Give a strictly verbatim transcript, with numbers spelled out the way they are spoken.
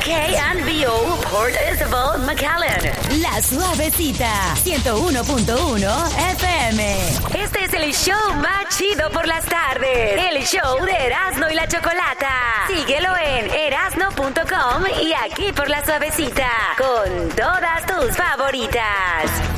K and B O, Port Isabel, McAllen. La Suavecita, ciento uno punto uno F M. Este es el show más chido por las tardes. El show de Erasmo y la Chocolata. Síguelo en erasmo punto com y aquí por La Suavecita. Con todas tus favoritas.